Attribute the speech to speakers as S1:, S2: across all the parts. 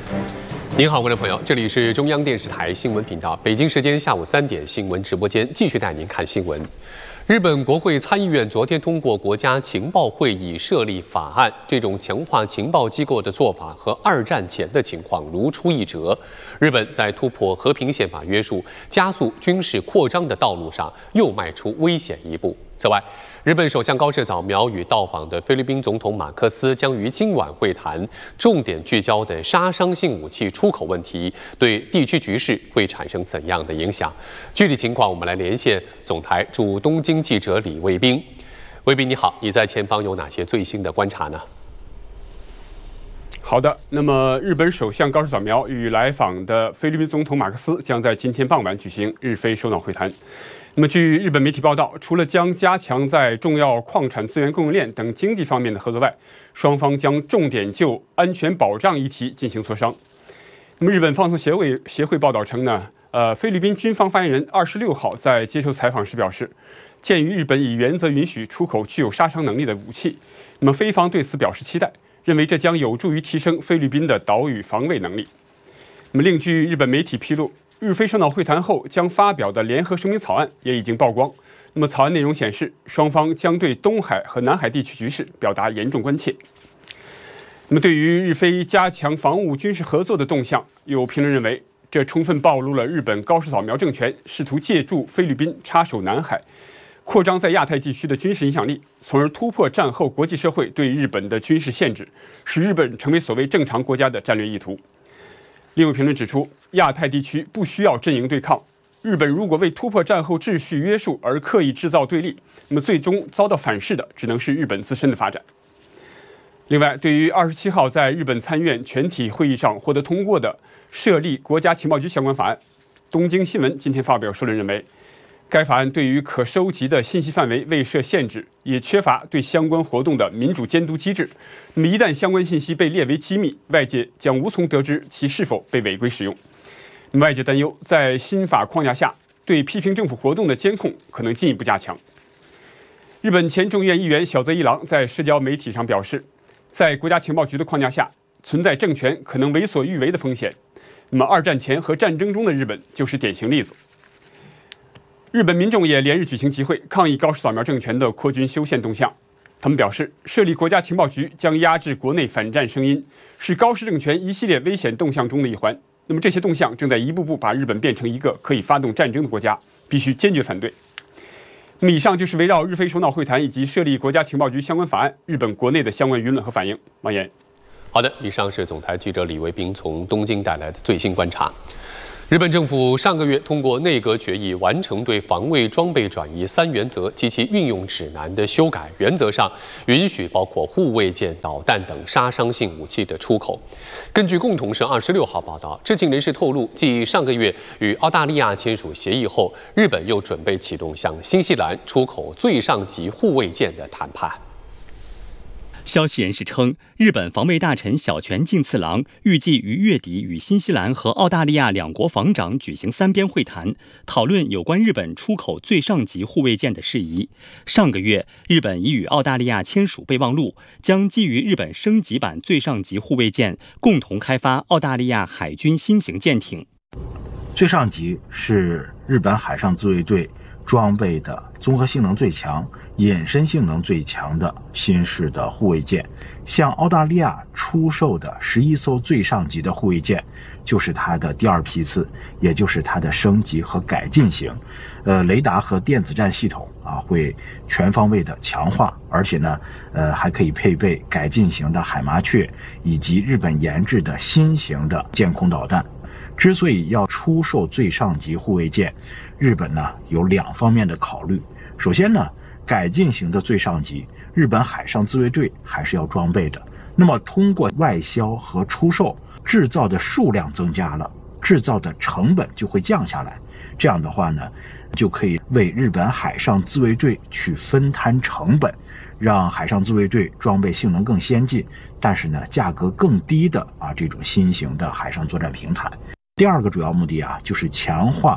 S1: 您好，观众朋友，这里是中央电视台新闻频道，北京时间下午3点新闻直播间，继续带您看新闻。日本国会参议院昨天通过国家情报会议设立法案，这种强化情报机构的做法和二战前的情况如出一辙。日本在突破和平宪法约束、加速军事扩张的道路上又迈出危险一步。此外，日本首相高市早苗与到访的菲律宾总统马克思将于今晚会谈，重点聚焦的杀伤性武器出口问题对地区局势会产生怎样的影响？具体情况，我们来连线总台驻东京记者李卫兵。卫兵你好，你在前方有哪些最新的观察呢？
S2: 好的，那么日本首相高市早苗与来访的菲律宾总统马克思将在今天傍晚举行日菲首脑会谈。那么，据日本媒体报道，除了将加强在重要矿产资源供应链等经济方面的合作外，双方将重点就安全保障议题进行磋商。那么，日本放送协会报道称呢，菲律宾军方发言人26号在接受采访时表示，鉴于日本以原则允许出口具有杀伤能力的武器，那么菲方对此表示期待，认为这将有助于提升菲律宾的岛屿防卫能力。那么，另据日本媒体披露，日菲首脑会谈后将发表的联合声明草案也已经曝光。那么草案内容显示，双方将对东海和南海地区局势表达严重关切。那么对于日菲加强防务军事合作的动向，有评论认为，这充分暴露了日本高市早苗政权试图借助菲律宾插手南海，扩张在亚太地区的军事影响力，从而突破战后国际社会对日本的军事限制，使日本成为所谓正常国家的战略意图。另有评论指出，亚太地区不需要阵营对抗，日本如果为突破战后秩序约束而刻意制造对立，那么最终遭到反噬的只能是日本自身的发展。另外，对于27号在日本参院全体会议上获得通过的设立国家情报局相关法案，东京新闻今天发表社论认为，该法案对于可收集的信息范围未设限制，也缺乏对相关活动的民主监督机制。那么一旦相关信息被列为机密，外界将无从得知其是否被违规使用。那么外界担忧，在新法框架下，对批评政府活动的监控可能进一步加强。日本前众议院议员小泽一郎在社交媒体上表示，在国家情报局的框架下，存在政权可能为所欲为的风险。那么二战前和战争中的日本就是典型例子。日本民众也连日举行集会，抗议高市早苗政权的扩军修宪动向。他们表示，设立国家情报局将压制国内反战声音，是高市政权一系列危险动向中的一环。那么这些动向正在一步步把日本变成一个可以发动战争的国家，必须坚决反对。那么以上就是围绕日菲首脑会谈以及设立国家情报局相关法案，日本国内的相关舆论和反应。马岩。
S1: 好的，以上是总台记者李卫兵从东京带来的最新观察。日本政府上个月通过内阁决议，完成对防卫装备转移3原则及其运用指南的修改，原则上允许包括护卫舰、导弹等杀伤性武器的出口。根据共同社26号报道，知情人士透露，继上个月与澳大利亚签署协议后，日本又准备启动向新西兰出口最上级护卫舰的谈判。
S3: 消息人士称，日本防卫大臣小泉进次郎预计于月底与新西兰和澳大利亚两国防长举行3边会谈，讨论有关日本出口最上级护卫舰的事宜。上个月，日本已与澳大利亚签署备忘录，将基于日本升级版最上级护卫舰，共同开发澳大利亚海军新型舰艇。
S4: 最上级是日本海上自卫队装备的综合性能最强、隐身性能最强的新式的护卫舰。向澳大利亚出售的11艘最上级的护卫舰，就是它的第2批次，也就是它的升级和改进型。雷达和电子战系统会全方位的强化，而且呢，还可以配备改进型的海麻雀以及日本研制的新型的舰空导弹。之所以要出售最上级护卫舰，日本呢有2方面的考虑。首先呢，改进型的最上级，日本海上自卫队还是要装备的。那么通过外销和出售，制造的数量增加了，制造的成本就会降下来。这样的话呢，就可以为日本海上自卫队去分摊成本，让海上自卫队装备性能更先进，但是呢价格更低的这种新型的海上作战平台。第2个主要目的就是强化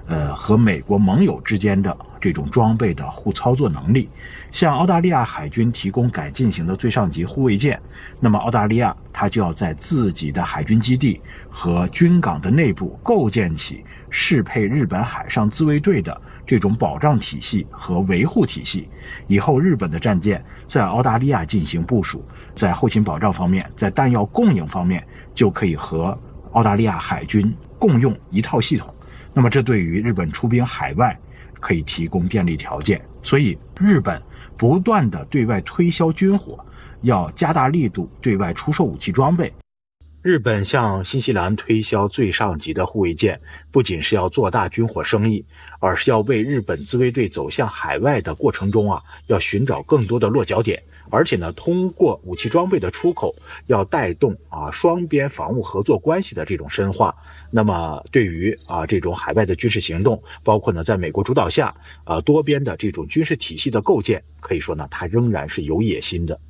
S4: 和美国盟友之间的这种装备的互操作能力，向澳大利亚海军提供改进型的最上级护卫舰，那么澳大利亚它就要在自己的海军基地和军港的内部构建起适配日本海上自卫队的这种保障体系和维护体系。以后日本的战舰在澳大利亚进行部署，在后勤保障方面，在弹药供应方面就可以和澳大利亚海军共用一套系统。那么这对于日本出兵海外可以提供便利条件，所以日本不断的对外推销军火，要加大力度对外出售武器装备。日本向新西兰推销最上级的护卫舰，不仅是要做大军火生意，而是要为日本自卫队走向海外的过程中要寻找更多的落脚点，而且呢，通过武器装备的出口，要带动双边防务合作关系的这种深化。那么对于这种海外的军事行动，包括呢在美国主导下多边的这种军事体系的构建，可以说呢它仍然是有野心的。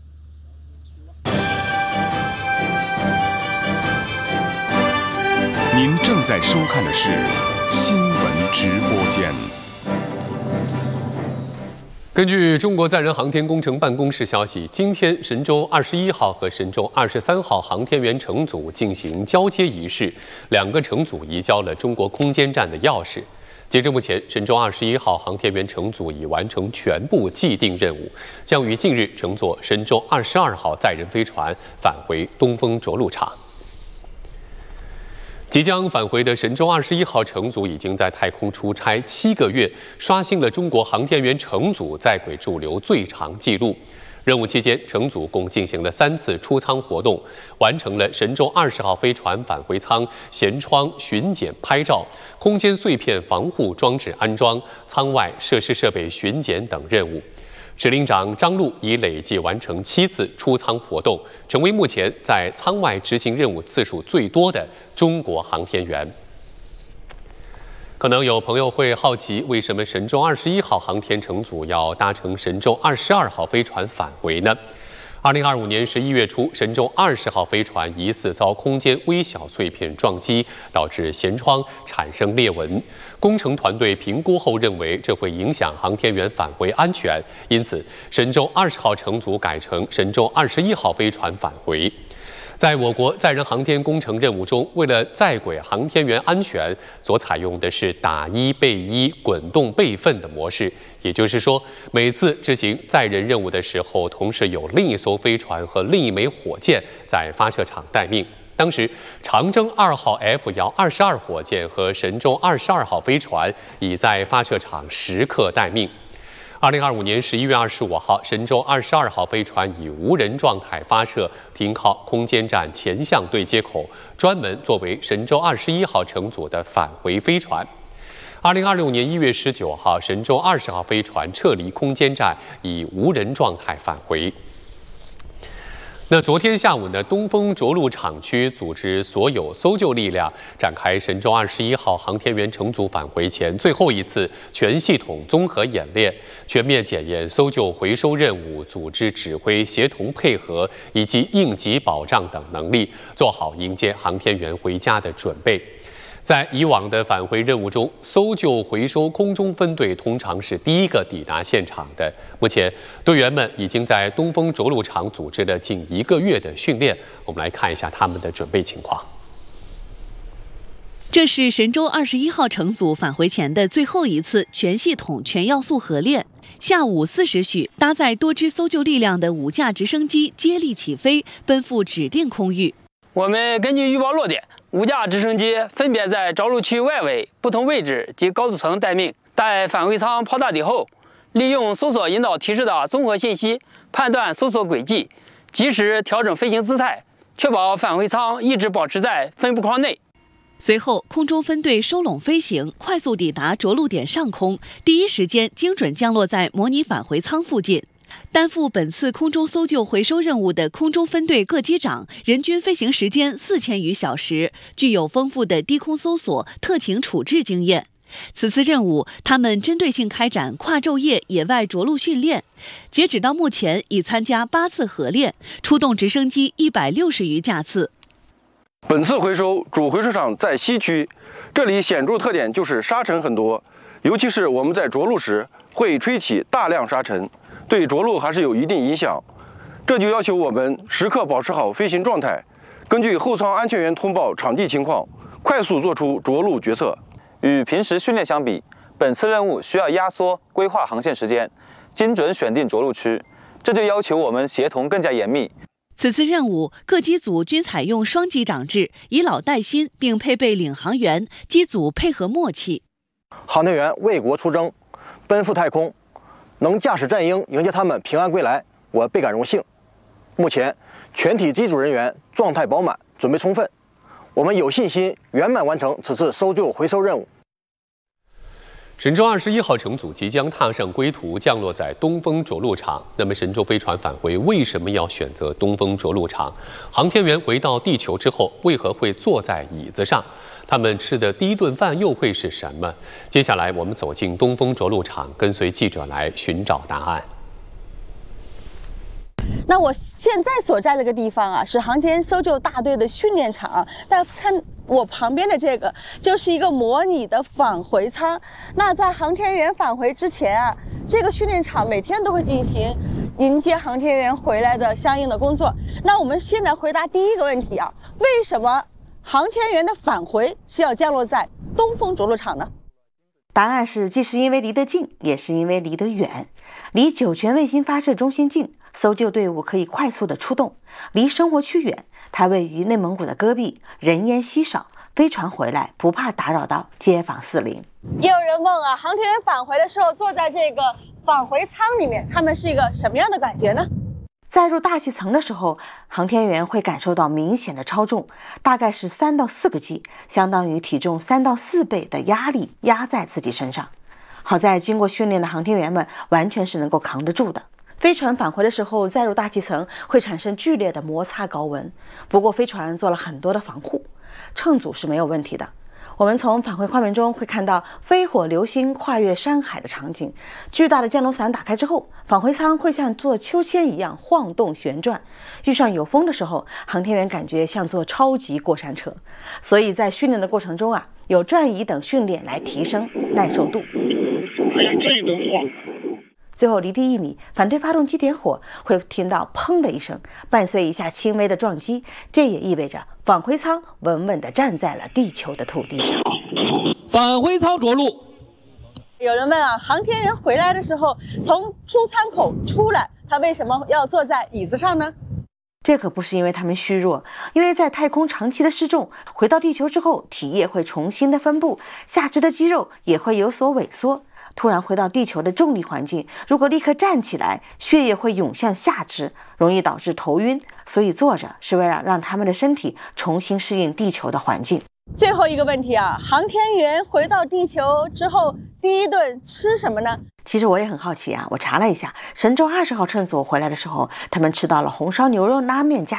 S5: 您正在收看的是新闻直播间。
S1: 根据中国载人航天工程办公室消息，今天神舟21号和神舟23号航天员乘组进行交接仪式，2个乘组移交了中国空间站的钥匙。截至目前，神舟21号航天员乘组已完成全部既定任务，将于近日乘坐神舟22号载人飞船返回东风着陆场。即将返回的神舟21号乘组已经在太空出差7个月，刷新了中国航天员乘组在轨驻留最长纪录。任务期间，乘组共进行了3次出舱活动，完成了神舟20号飞船返回舱舷窗巡检拍照、空间碎片防护装置安装、舱外设施设备巡检等任务。指令长张陆已累计完成7次出舱活动，成为目前在舱外执行任务次数最多的中国航天员。可能有朋友会好奇，为什么神舟21号航天乘组要搭乘神舟22号飞船返回呢？2025年11月初，神舟20号飞船疑似遭空间微小碎片撞击，导致舷窗产生裂纹。工程团队评估后认为，这会影响航天员返回安全，因此神舟20号乘组改成神舟21号飞船返回。在我国载人航天工程任务中，为了在轨航天员安全，所采用的是打一备一、滚动备份的模式。也就是说，每次执行载人任务的时候，同时有另一艘飞船和另一枚火箭在发射场待命。当时，长征2号 F-22火箭和神舟22号飞船已在发射场时刻待命。2025年11月25号，神舟22号飞船以无人状态发射，停靠空间站前向对接口，专门作为神舟21号乘组的返回飞船。2026年1月19号，神舟20号飞船撤离空间站，以无人状态返回。那昨天下午呢，东风着陆场区组织所有搜救力量展开神舟21号航天员乘组返回前最后一次全系统综合演练，全面检验搜救回收任务组织指挥协同配合以及应急保障等能力，做好迎接航天员回家的准备。在以往的返回任务中，搜救回收空中分队通常是第一个抵达现场的。目前，队员们已经在东风着陆场组织了近1个月的训练。我们来看一下他们的准备情况。
S6: 这是神舟21号乘组返回前的最后一次全系统全要素合练。下午4时许，搭载多支搜救力量的5架直升机接力起飞，奔赴指定空域。
S7: 我们根据预报落点，5架直升机分别在着陆区外围不同位置及高度层待命。待返回舱抛大底后，利用搜索引导提示的综合信息，判断搜索轨迹，及时调整飞行姿态，确保返回舱一直保持在分布框内。
S6: 随后，空中分队收拢飞行，快速抵达着陆点上空，第一时间精准降落在模拟返回舱附近。担负本次空中搜救回收任务的空中分队各机长，人均飞行时间4000余小时，具有丰富的低空搜索、特情处置经验。此次任务，他们针对性开展跨昼夜野外着陆训练，截止到目前已参加8次合练，出动直升机160余架次。
S8: 本次回收主回收场在西区， 这里显著特点就是沙尘很多，尤其是我们在着陆时会吹起大量沙尘，对着陆还是有一定影响。这就要求我们时刻保持好飞行状态，根据后舱安全员通报场地情况，快速做出着陆决策。
S9: 与平时训练相比，本次任务需要压缩规划航线时间，精准选定着陆区，这就要求我们协同更加严密。
S6: 此次任务，各机组均采用双机长制，以老带新，并配备领航员，机组配合默契。
S10: 航天员为国出征，奔赴太空，能驾驶战鹰迎接他们平安归来，我倍感荣幸。目前，全体机组人员状态饱满，准备充分，我们有信心圆满完成此次搜救回收任务。
S1: 神舟21号乘组即将踏上归途，降落在东风着陆场。那么，神舟飞船返回为什么要选择东风着陆场？航天员回到地球之后，为何会坐在椅子上？他们吃的第一顿饭又会是什么？接下来，我们走进东风着陆场，跟随记者来寻找答案。
S11: 那我现在所在这个地方啊，是航天搜救大队的训练场。大家看我旁边的这个，就是一个模拟的返回舱。那在航天员返回之前啊，这个训练场每天都会进行迎接航天员回来的相应的工作。那我们现在回答第一个问题啊，为什么航天员的返回是要降落在东风着陆场呢？
S12: 答案是，既是因为离得近，也是因为离得远。离酒泉卫星发射中心近，搜救队伍可以快速的出动；离生活区远，它位于内蒙古的戈壁，人烟稀少，飞船回来不怕打扰到街坊四邻。
S11: 也有人问啊，航天员返回的时候坐在这个返回舱里面，他们是一个什么样的感觉呢？
S12: 在入大气层的时候，航天员会感受到明显的超重，大概是3到4个 G， 相当于体重3到4倍的压力压在自己身上。好在经过训练的航天员们完全是能够扛得住的。飞船返回的时候，再入大气层会产生剧烈的摩擦高温，不过飞船做了很多的防护，乘组是没有问题的。我们从返回画面中会看到飞火流星跨越山海的场景，巨大的降落伞打开之后，返回舱会像坐秋千一样晃动旋转，遇上有风的时候，航天员感觉像坐超级过山车。所以在训练的过程中啊，有转移等训练来提升耐受度。最后离地1米，反对发动机点火，会听到砰的一声，伴随一下轻微的撞击，这也意味着返回舱稳稳地站在了地球的土地上。
S13: 返回舱着陆。
S11: 有人问啊，航天员回来的时候从出舱口出来，他为什么要坐在椅子上呢？
S12: 这可不是因为他们虚弱，因为在太空长期的失重，回到地球之后，体液会重新的分布，下肢的肌肉也会有所萎缩。突然回到地球的重力环境，如果立刻站起来，血液会涌向下肢，容易导致头晕。所以坐着是为了让他们的身体重新适应地球的环境。
S11: 最后一个问题啊，航天员回到地球之后，第一顿吃什么呢？
S12: 其实我也很好奇啊，我查了一下，神舟20号乘组回来的时候，他们吃到了红烧牛肉拉面加